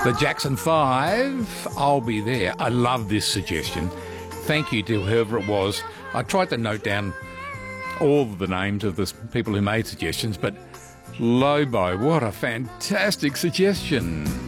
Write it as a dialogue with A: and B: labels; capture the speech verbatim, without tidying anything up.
A: The Jackson Five, I'll Be There. I love this suggestion. Thank you to whoever it was. I tried to note down all of the names of the people who made suggestions, but Lobo, what a fantastic suggestion.